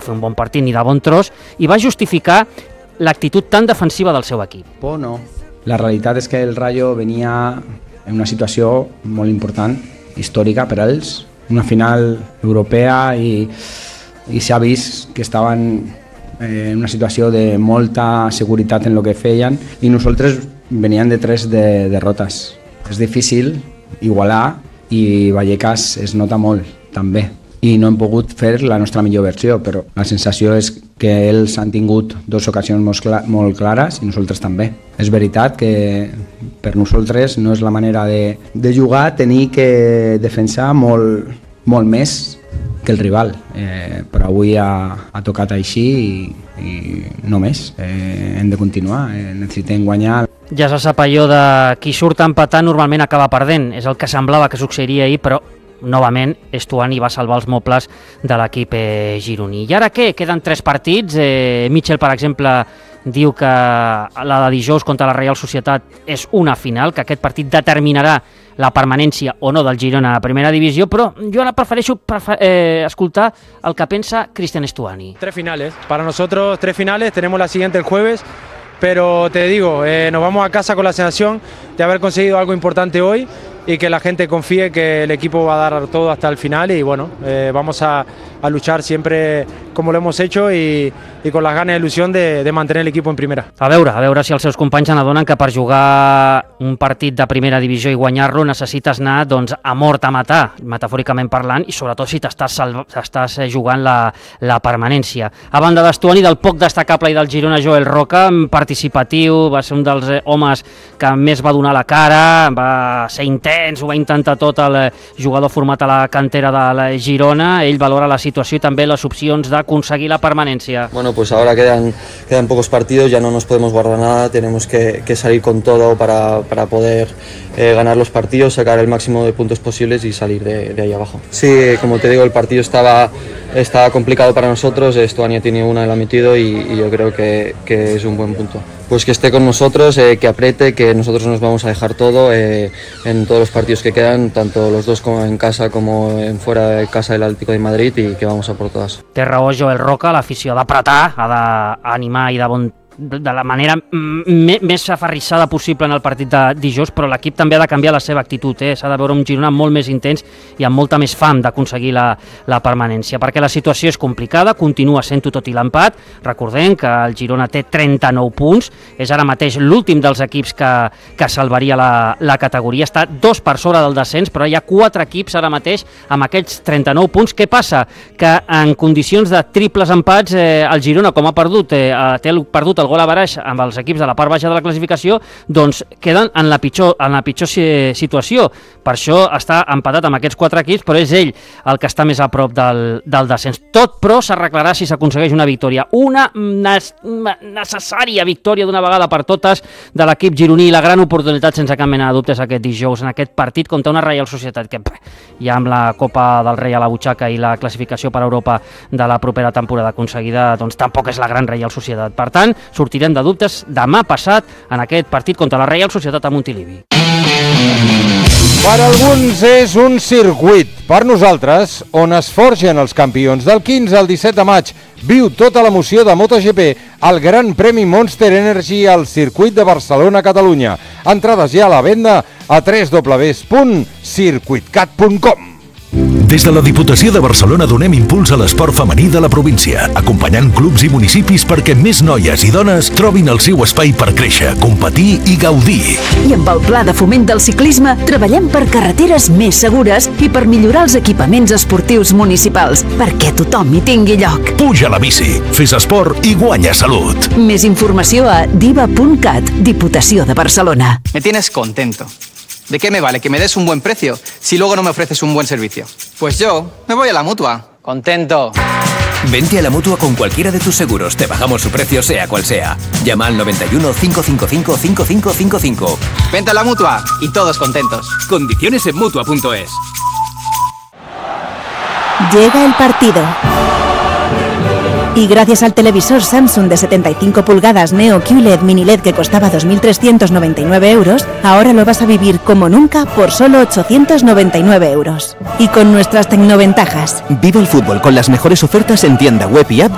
fer un bon partit ni de bon tros, i va justificar l'actitud tan defensiva del seu equip. Por no. La realitat és que el Rayo venia en una situació molt important, històrica per a ells, una final europea i s'ha vist que estaven en una situació de molta seguretat en el que feien i nosaltres veníem de 3 derrotes. És difícil igualar i Vallecas es nota molt també i no hem pogut fer la nostra millor versió, però la sensació és que ells han tingut 2 ocasions molt clares i nosaltres també. És veritat que per nosaltres no és la manera de jugar, tenir que defensar molt més que el rival, però avui ha tocat així i no més, hem de continuar, necessitem guanyar. Ja se sap allò de qui surt empatant normalment acaba perdent, és el que semblava que succeiria ahir, però novament Estuani va salvar els mobles de l'equip gironí. I ara què? Queden 3 partits, Mitchell per exemple diu que la de dijous contra la Reial Societat és una final, que aquest partit determinarà la permanència o no del Girona a primera divisió, però jo ara prefereixo escoltar el que pensa Cristian Estuani. 3 finales, para nosotros 3 finales, tenemos la siguiente el jueves, pero te digo, nos vamos a casa con la sensación de haber conseguido algo importante hoy y que la gente confíe que el equipo va a dar todo hasta el final y bueno, vamos a luchar siempre como lo hemos hecho y con las ganas y ilusión de mantener el equipo en primera. A veure si els seus companys n'adonen que per jugar un partit de primera divisió i guanyar-lo necessites anar a mort a matar, metafòricament parlant, i sobretot si t'estàs jugant la permanència. A banda d'Estuani, del poc destacable i del Girona, Joel Roca, participatiu, va ser un dels homes que més va donar la cara, va ser intens, ho va intentar tot el jugador format a la cantera del Girona. Ell valora la situació i també les opcions d'aconseguir la permanència. Bueno, pues ahora quedan pocos partidos, ya no nos podemos guardar nada, tenemos que salir con todo para poder ganar los partidos, sacar el máximo de puntos posibles y salir de ahí abajo. Sí, como te digo, el partido estaba complicado para nosotros, Estuani tiene una, la ha metido y yo creo que es un buen punto. Pues que esté con nosotros, que apriete, que nosotros nos vamos a dejar todo en todos los partidos que quedan, tanto los dos como en casa como en fuera de casa del Atlético de Madrid, y que vamos a por todas. Té raó Joel Roca, l'afició ha d'apretar, ha d'animar i de la manera més aferrissada possible en el partit de dijous, però l'equip també ha de canviar la seva actitud, s'ha de veure un Girona molt més intens i amb molta més fam d'aconseguir la permanència, perquè la situació és complicada, continua sent-ho tot i l'empat. Recordem que el Girona té 39 punts, és ara mateix l'últim dels equips que salvaria la categoria, està 2 per sobre del descens, però hi ha 4 equips ara mateix amb aquests 39 punts. Què passa? Que en condicions de triples empats el Girona, com ha perdut, té perdut el gol a baraix amb els equips de la part baixa de la classificació, doncs queden en la pitjor situació. Per això està empatat amb aquests 4 equips, però és ell el que està més a prop del descens. Tot, però, s'arreglarà si s'aconsegueix una victòria. Una necessària victòria d'una vegada per totes de l'equip gironí, i la gran oportunitat, sense cap mena de dubtes, aquest dijous, en aquest partit contra una Reial Societat que ja amb la Copa del Rei a la butxaca i la classificació per Europa de la propera temporada aconseguida, doncs tampoc és la gran Reial Societat. Per tant, sortirem de dubtes demà passat en aquest partit contra la Reial Societat a Montilivi. Per alguns és un circuit, per nosaltres, on es forgen els campions. Del 15 al 17 de maig viu tota l'emoció de MotoGP al Gran Premi Monster Energy al circuit de Barcelona-Catalunya. Entrades ja a la venda a www.circuitcat.com. Des de la Diputació de Barcelona donem impuls a l'esport femení de la província, acompanyant clubs i municipis perquè més noies i dones trobin el seu espai per créixer, competir i gaudir. I amb el Pla de Foment del Ciclisme treballem per carreteres més segures i per millorar els equipaments esportius municipals, perquè tothom hi tingui lloc. Puja a la bici, fes esport i guanya salut. Més informació a diva.cat, Diputació de Barcelona. Me tienes contento. ¿De qué me vale que me des un buen precio si luego no me ofreces un buen servicio? Pues yo me voy a la Mutua. Contento. Vente a la Mutua con cualquiera de tus seguros. Te bajamos su precio sea cual sea. Llama al 91 555 5555. Vente a la Mutua y todos contentos. Condiciones en Mutua.es. Llega el partido. Y gracias al televisor Samsung de 75 pulgadas Neo QLED Mini LED que costaba 2.399 euros, ahora lo vas a vivir como nunca por solo 899 euros. Y con nuestras tecnoventajas. Vive el fútbol con las mejores ofertas en tienda web y app